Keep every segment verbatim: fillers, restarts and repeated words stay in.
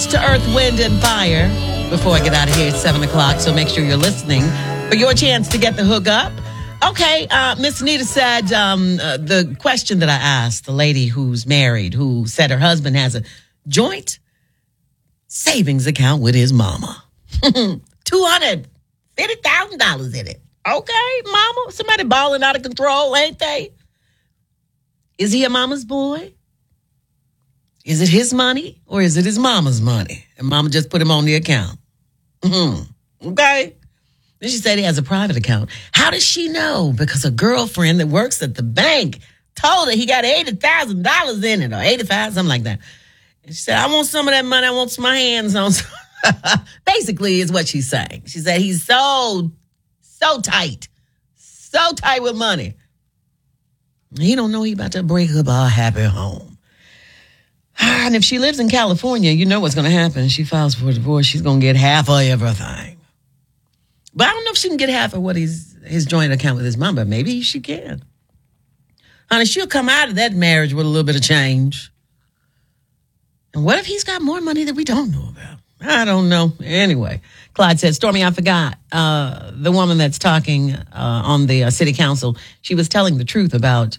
To Earth, Wind, and Fire before I get out of here at seven o'clock, so make sure you're listening for your chance to get the hook up. Okay, uh, Miss Anita said um, uh, the question that I asked, the lady who's married, who said her husband has a joint savings account with his mama. two hundred fifty thousand dollars in it. Okay, mama, somebody balling out of control, ain't they? Is he a mama's boy? Is it his money or is it his mama's money? And mama just put him on the account. Mm-hmm. Okay. Then she said he has a private account. How does she know? Because a girlfriend that works at the bank told her he got eighty thousand dollars in it, or eighty-five, something like that. And she said, I want some of that money. I want my hands on. Basically is what she's saying. She said he's so, so tight. So tight with money. He don't know he about to break up our happy home. And if she lives in California, you know what's going to happen. She files for a divorce. She's going to get half of everything. But I don't know if she can get half of what he's, his joint account with his mom, but maybe she can. Honey, she'll come out of that marriage with a little bit of change. And what if he's got more money that we don't know about? I don't know. Anyway, Clyde said, Stormy, I forgot. Uh, the woman that's talking uh, on the uh, city council, she was telling the truth about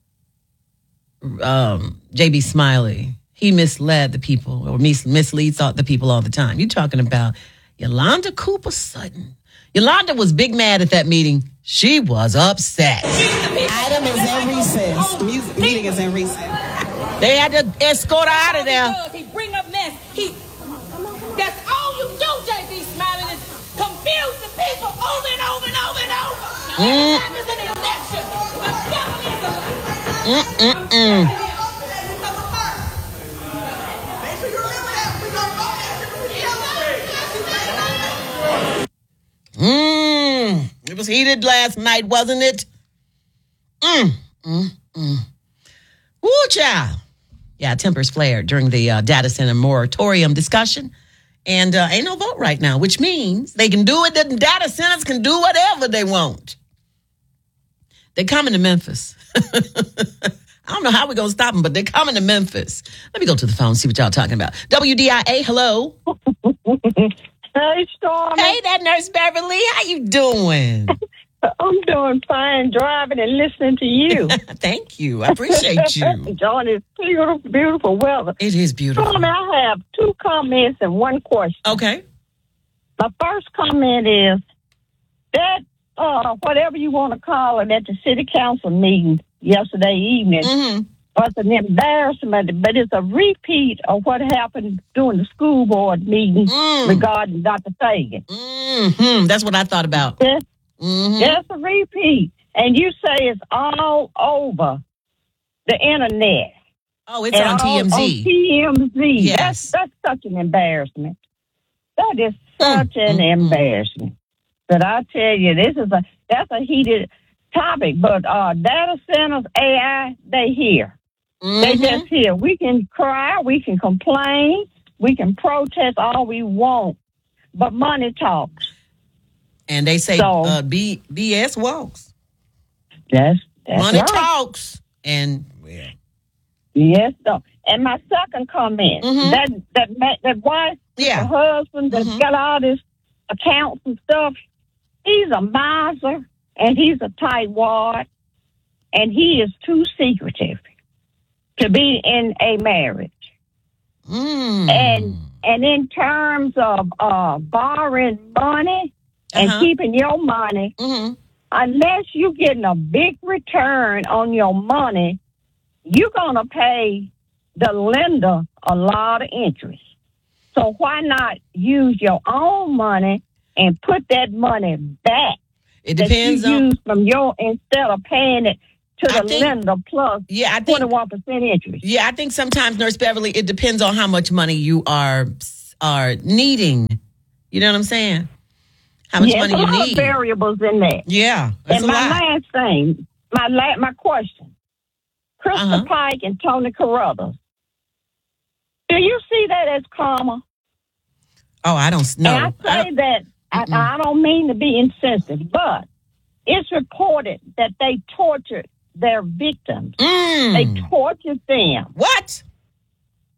um, J B. Smiley. He misled the people, or mis- misleads the people all the time. You're talking about Yolanda Cooper Sutton. Yolanda was big mad at that meeting. She was upset. Item is in recess. Music meeting is in recess. They had to escort her out of there. He bring up mess. He. That's all you do, J B. Smiley, is confuse the people over and over and over and over. Mm. Every time there's an election, the devil is a... Mm-mm-mm. Mmm, it was heated last night, wasn't it? Mmm, mmm, mmm. Woo, child. Yeah, tempers flared during the uh, data center moratorium discussion. And uh, ain't no vote right now, which means they can do it. The data centers can do whatever they want. They're coming to Memphis. I don't know how we're going to stop them, but they're coming to Memphis. Let me go to the phone and see what y'all talking about. W D I A, hello. Hey, Stormy. Hey, that Nurse Beverly. How you doing? I'm doing fine, driving and listening to you. Thank you. I appreciate you. Enjoying this beautiful, beautiful weather. It is beautiful. Stormy, I have two comments and one question. Okay. My first comment is that, uh, whatever you want to call it, at the city council meeting yesterday evening, Mm-hmm. was an embarrassment, but it's a repeat of what happened during the school board meeting Mm. regarding Doctor Fagan. Mm-hmm. That's what I thought about. That's, Mm-hmm. that's a repeat. And you say it's all over the internet. Oh, it's and on T M Z. On T M Z. Yes. That's, that's such an embarrassment. That is such Mm, an mm, embarrassment. But I tell you, this is a that's a heated topic. But uh, data centers, A I, they here. Mm-hmm. They just here. We can cry, we can complain, we can protest all we want, but money talks. And they say So- uh, B, BS walks. That's, that's Money right. talks. And, yeah. Yes, so. And my second comment, Mhm. that that ma- that wife, Yeah. the husband that's Mhm. got all this accounts and stuff, he's a miser and he's a tightwad, and he is too secretive to be in a marriage. Mm. And and in terms of uh, borrowing money and Uh-huh. keeping your money, Mm-hmm. unless you're getting a big return on your money, you're going to pay the lender a lot of interest. So why not use your own money and put that money back It that depends you on... use from your, instead of paying it to I the think- lender plus Yeah, I think... twenty-one percent interest? Yeah, I think sometimes, Nurse Beverly, it depends on how much money you are are needing. You know what I'm saying? How much Yes, money a you lot of need. variables in there. Yeah, that's And a my lot. last thing, my la- my question, Krista Uh-huh. Pike and Tony Carruthers, do you see that as karma? Oh, I don't know. And I say that, I, I don't mean to be insensitive, but it's reported that they tortured their victims. Mm. They tortured them. What?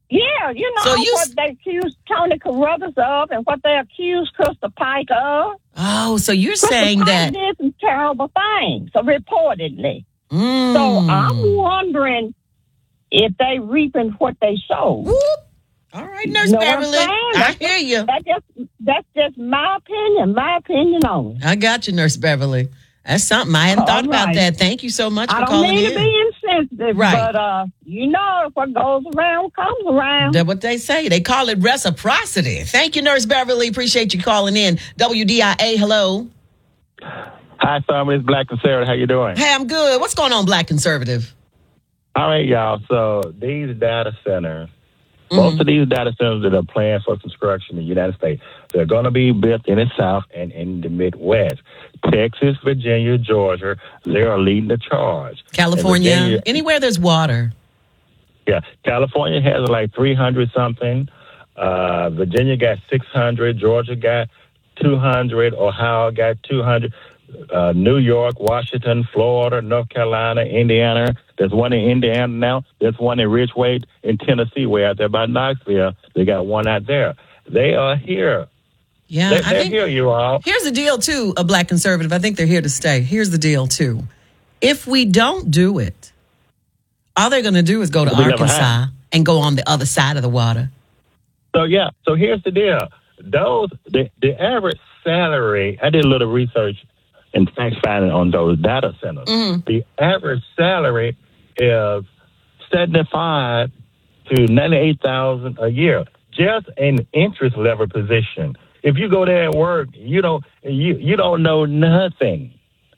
Yeah, you know So you what s- they accused Tony Carruthers of and what they accused Crystal Pike of. Oh, so you're Crystal saying Pike that. did some terrible things, so reportedly. Mm. So I'm wondering if they reaping what they sowed. Whoop. All right, Nurse Know what I'm Beverly. saying? I That's hear you. That's just that's just my opinion. My opinion on it. I got you, Nurse Beverly. That's something. I hadn't All thought about right. that. Thank you so much I for don't calling mean in. to be insensitive, Right. but uh, you know, what goes around comes around. That's what they say. They call it reciprocity. Thank you, Nurse Beverly. Appreciate you calling in. W D I A, hello. Hi, Simon. It's Black Conservative. How you doing? Hey, I'm good. What's going on, Black Conservative? All right, y'all. So these data centers, Mm-hmm. most of these data centers that are planned for construction in the United States, they're going to be built in the South and in the Midwest. Texas, Virginia, Georgia, they are leading the charge. California, And Virginia- anywhere there's water. Yeah, California has like three hundred something. Uh, Virginia got six hundred. Georgia got two hundred. Ohio got two hundred. Uh, New York, Washington, Florida, North Carolina, Indiana. There's one in Indiana now. There's one in Ridgeway in Tennessee, way out there by Knoxville. They got one out there. They are here. Yeah, They, I they're think here, you all. here's the deal, too, a Black Conservative. I think they're here to stay. Here's the deal, too. If we don't do it, all they're going to do is go to We never Arkansas have. and go on the other side of the water. So, yeah. So here's the deal. Those, the, the average salary, I did a little research and fact finding on those data centers. Mm-hmm. The average salary is seventy-five to ninety-eight thousand a year, just an interest level position. If you go there and work, you don't you you don't know nothing.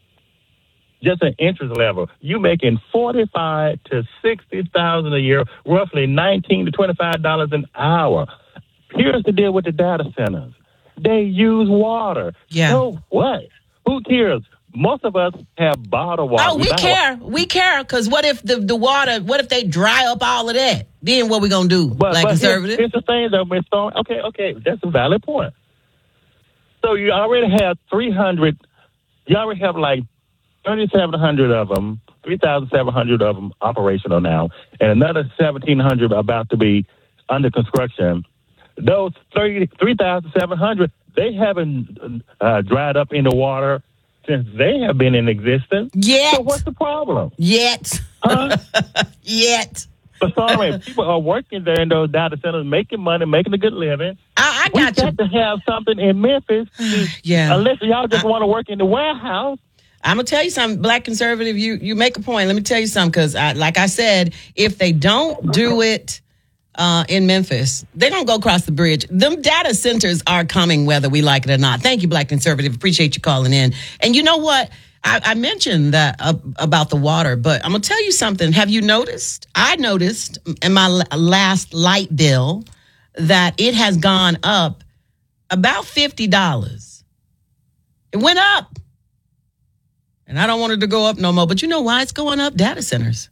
Just an interest level. You making forty-five to sixty thousand a year, roughly nineteen to twenty-five dollars an hour. Here's the deal with the data centers. They use water. Yeah. So what? Who cares? Most of us have bottled water. Oh, we buy care. We care. Because what if the, the water, what if they dry up all of that? Then what we going to do, But, Black but Conservative? Here's, here's the thing, though, Miz Storm. Okay, okay, that's a valid point. So you already have three hundred, you already have like thirty-seven hundred of them, three thousand seven hundred of them operational now, and another seventeen hundred about to be under construction. Those three thousand seven hundred, they haven't uh, dried up in the water since they have been in existence. Yet. So what's the problem? Yet. Huh? Yet. But sorry, people are working there in those data centers, making money, making a good living. I, I We got you. got to have something in Memphis. Yeah. Unless y'all just want to work in the warehouse. I'm gonna tell you something, Black Conservative. You you make a point. Let me tell you something, because I, like I said, if they don't do it uh, in Memphis, they're gonna go across the bridge. Them data centers are coming, whether we like it or not. Thank you, Black Conservative. Appreciate you calling in. And you know what? I, I mentioned that uh, about the water, but I'm gonna tell you something. Have you noticed? I noticed in my l- last light bill that it has gone up about fifty dollars. It went up. And I don't want it to go up no more. But you know why it's going up? Data centers.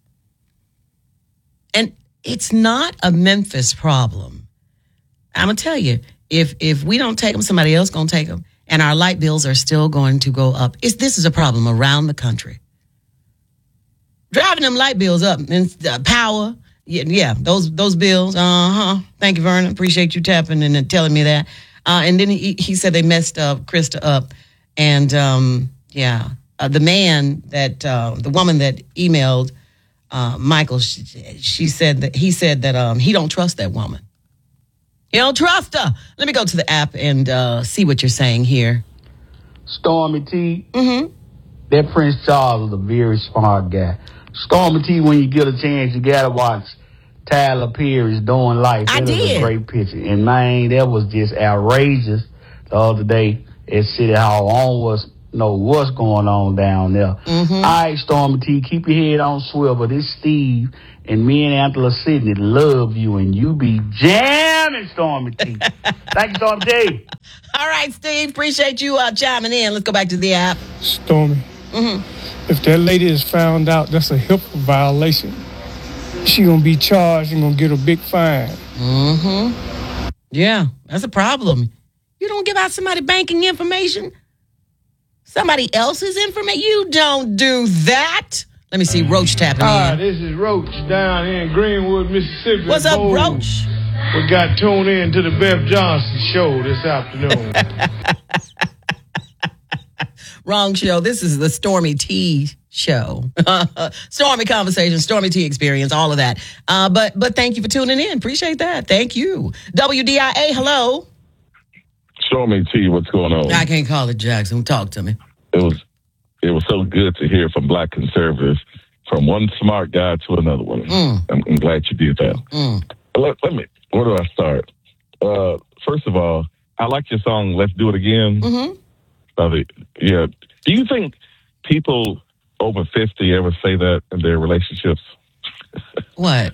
And it's not a Memphis problem. I'm going to tell you, if if we don't take them, somebody else going to take them. And our light bills are still going to go up. It's, this is a problem around the country. Driving them light bills up. And uh, power. Yeah, yeah, those those bills. Uh-huh. Thank you, Vernon. Appreciate you tapping and uh, telling me that. Uh, and then he, he said they messed up Krista up. And, um, yeah. Uh, the man that, uh, the woman that emailed uh, Michael, she, she said that, he said that um, he don't trust that woman. He don't trust her. Let me go to the app and uh, see what you're saying here. Stormy T, Mm-hmm. that Prince Charles is a very smart guy. Stormy T, when you get a chance, you gotta watch Tyler Perry's Doing Life. I That is did. a great picture. And man, that was just outrageous the other day at City Hall. On was know what's going on down there. Mm-hmm. All right, Stormy T, keep your head on swivel. This Steve and me and Angela Sidney love you, and you be jamming, Stormy T. Thank you, Stormy T. All right, Steve. Appreciate you uh, chiming in. Let's go back to the app. Stormy, Mm-hmm. if that lady is found out that's a HIPAA violation, she gonna be charged and gonna get a big fine. Mm-hmm. Yeah, that's a problem. You don't give out somebody banking information, somebody else's information. You don't do that. Let me see Roach tapping Hi, in. this is Roach down here in Greenwood, Mississippi. What's up, Bold. Roach? We got tuned in to the Beth Johnson show this afternoon. Wrong show. This is the Stormy T show. Stormy conversation, Stormy T experience, all of that. Uh, but but thank you for tuning in. Appreciate that. Thank you. W D I A, hello. Stormy T, what's going on? I can't call it Jackson. Talk to me. It was it was so good to hear from black conservatives, from one smart guy to another one. Mm. I'm, I'm glad you did that. Mm. Let, let me. Where do I start? Uh, first of all, I like your song. Let's do it again. Mm-hmm. Uh, the, yeah. Do you think people over fifty ever say that in their relationships? What?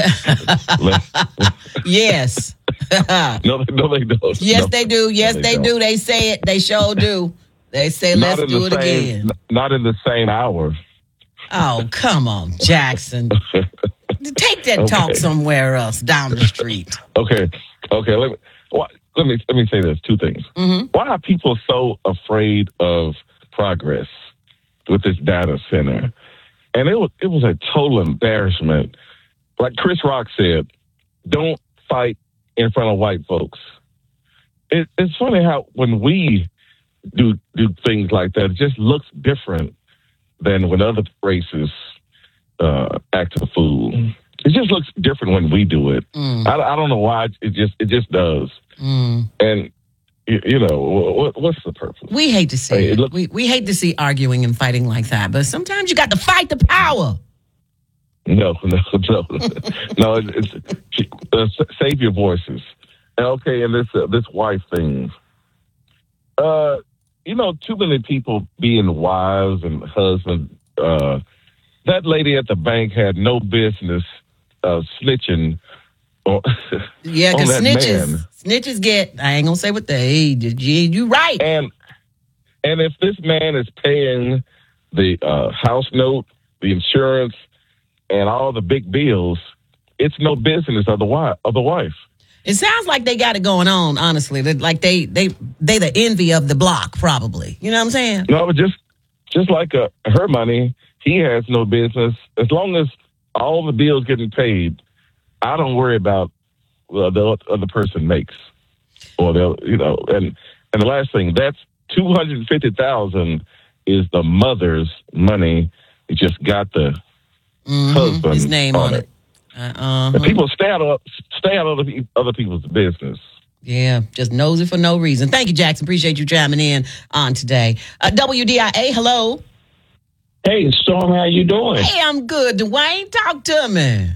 Yes. no, no, they don't. Yes, no, they do. Yes, they they, don't. do. They say it. They sure do. They say, Not let's in do the it same, again. Not in the same hour. Oh, come on, Jackson. Take that Okay. talk somewhere else down the street. Okay, okay. Let me why, let me let me say this. Two things. Mm-hmm. Why are people so afraid of progress with this data center? And it was it was a total embarrassment. Like Chris Rock said, don't fight in front of white folks. It, it's funny how when we do do things like that, it just looks different than when other races uh, act a fool. It just looks different when we do it. Mm. I, I don't know why it just it just does. Mm. And you, you know what, what's the purpose? We hate to see Hey, it. it look- we we hate to see arguing and fighting like that. But sometimes you got to fight the power. No, no, no, no. It's, it's uh, save your voices. Okay, and this uh, this wife thing. Uh, you know, too many people being wives and husbands. Uh, that lady at the bank had no business uh, snitching. On, Yeah, on because that snitches man. snitches get. I ain't gonna say what they. You, you right. And and if this man is paying the uh, house note, the insurance, and all the big bills, it's no business of the wife. Of the wife. It sounds like they got it going on. Honestly, They're like they they they the envy of the block, probably. You know what I'm saying? No, but just just like uh, her money, he has no business. As long as all the bills getting paid, I don't worry about uh, the other person makes, or the you know. And and the last thing, that's two hundred fifty thousand is the mother's money. It just got the Mhm. husband His name on it. Uh, uh-huh. And people stay out of stay out of other, pe- other people's business. Yeah, just knows it for no reason. Thank you, Jackson. Appreciate you chiming in on today. Uh, W D I A, hello. Hey, Storm, how you doing? Hey, I'm good. Dwayne, talk to me.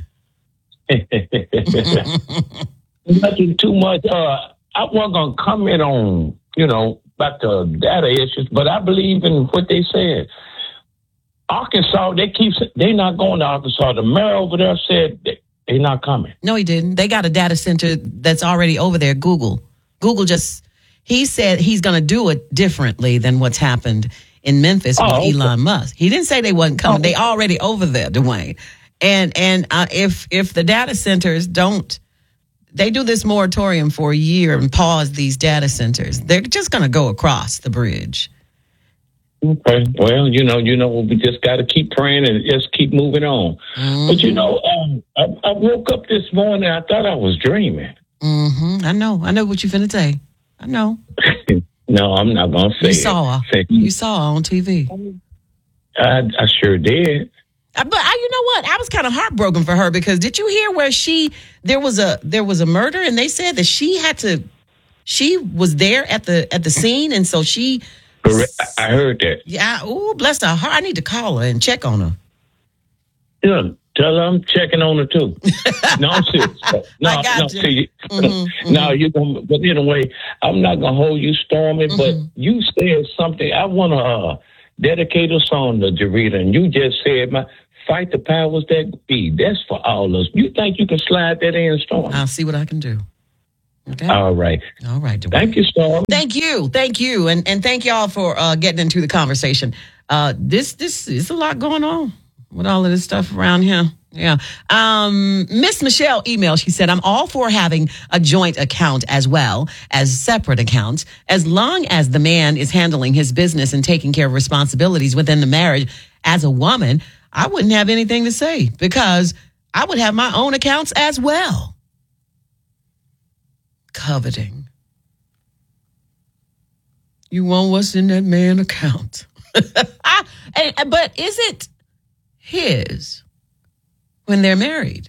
Nothing too much. Uh, I wasn't going to comment on, you know, about the data issues, but I believe in what they said. Arkansas, they keep, they not going to Arkansas. The mayor over there said they, they not coming. No, he didn't. They got a data center that's already over there, Google. Google just, he said he's going to do it differently than what's happened in Memphis Oh, with okay. Elon Musk. He didn't say they wasn't coming. Oh. They already over there, Dwayne. And and uh, if if the data centers don't, they do this moratorium for a year and pause these data centers, they're just going to go across the bridge. Okay. Well, you know, you know, we just got to keep praying and just keep moving on. Mm-hmm. But you know, um, I, I woke up this morning. I thought I was dreaming. Mm-hmm. I know. I know what you're finna say. I know. No, I'm not gonna say You it. saw her. Say- You saw her on T V. I, I sure did. Uh, But I, you know what? I was kind of heartbroken for her because did you hear where she there was a there was a murder and they said that she had to she was there at the at the scene and so she Correct. I I heard that. yeah oh bless her heart I need to call her and check on her. Yeah, tell her I'm checking on her too. No, I'm serious. No, I got no, you. see, Mhm, no, you gonna. But anyway, I'm not gonna hold you, Stormy. Mm-hmm. But you said something. I want to uh, dedicate a song to Jarita, and you just said, "My fight the powers that be." That's for all us. You think you can slide that in, Stormy? I'll see what I can do. Okay. All right. All right. Dwayne. Thank you, Stormy. Thank you, thank you, and and thank y'all for uh, getting into the conversation. Uh, this this is a lot going on with all of this stuff around here. Yeah. Um, Miss Michelle emailed. She said, "I'm all for having a joint account as well as separate accounts, as long as the man is handling his business and taking care of responsibilities within the marriage. As a woman, I wouldn't have anything to say because I would have my own accounts as well. Coveting. You want what's in that man's account. and, but is it his when they're married?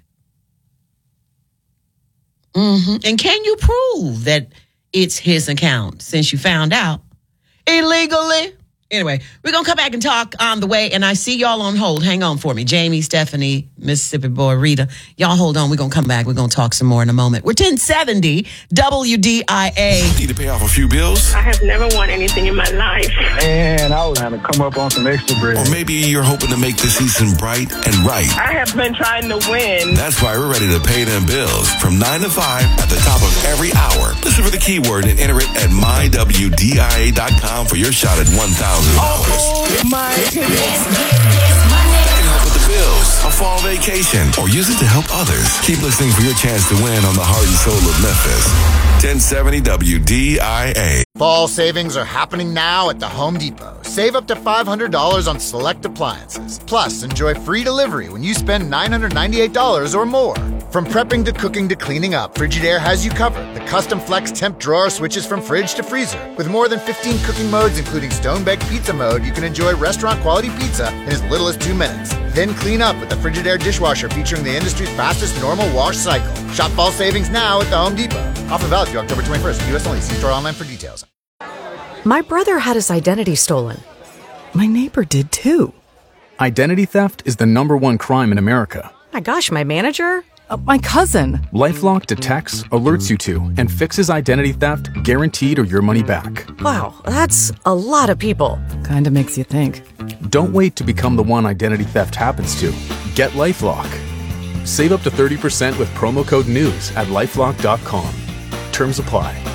Mm-hmm. And can you prove that it's his account since you found out illegally? Anyway, we're going to come back and talk on the way, and I see y'all on hold. Hang on for me. Jamie, Stephanie, Mississippi Boy, Rita. Y'all hold on. We're going to come back. We're going to talk some more in a moment. We're ten seventy W D I A. Need to pay off a few bills? I have never won anything in my life. Man, I was trying to come up on some extra bread. Or maybe you're hoping to make the season bright and right. I have been trying to win. That's why we're ready to pay them bills from nine to five at the top of every hour. Listen for the keyword and enter it at my w d i a dot com for your shot at one thousand dollars. Oh, my goodness. Can help with the bills, a fall vacation, or use it to help others. Keep listening for your chance to win on the heart and soul of Memphis. ten seventy W D I A. Fall savings are happening now at the Home Depot. Save up to five hundred dollars on select appliances. Plus, enjoy free delivery when you spend nine hundred ninety-eight dollars or more. From prepping to cooking to cleaning up, Frigidaire has you covered. The custom flex temp drawer switches from fridge to freezer. With more than fifteen cooking modes, including stone-baked pizza mode, you can enjoy restaurant-quality pizza in as little as two minutes. Then clean up with the Frigidaire dishwasher featuring the industry's fastest normal wash cycle. Shop fall savings now at the Home Depot. Offer valid through October twenty-first. U S only. See store online for details. My brother had his identity stolen. My neighbor did too. Identity theft is the number one crime in America. My gosh, my manager? Uh, my cousin. LifeLock detects, alerts you to, and fixes identity theft guaranteed or your money back. Wow, that's a lot of people. Kinda makes you think. Don't wait to become the one identity theft happens to. Get LifeLock. Save up to thirty percent with promo code NEWS at lifelock dot com. Terms apply.